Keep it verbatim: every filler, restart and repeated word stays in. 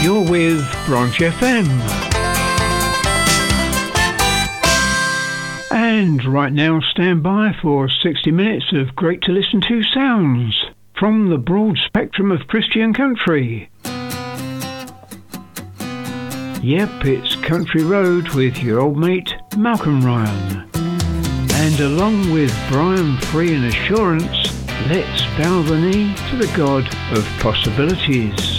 You're with Branch F M. And right now, stand by for sixty minutes of great to listen to sounds from the broad spectrum of Christian country. Yep, it's Country Road with your old mate Malcolm Ryan. And along with Brian Free and Assurance, let's bow the knee to the God of possibilities.